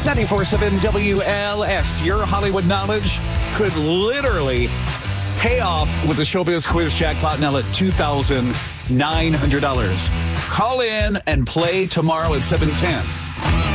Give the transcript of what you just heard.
94.7 WLS. Your Hollywood knowledge could literally pay off with the Showbiz Quiz jackpot now at $2,900. Call in and play tomorrow at 7:10.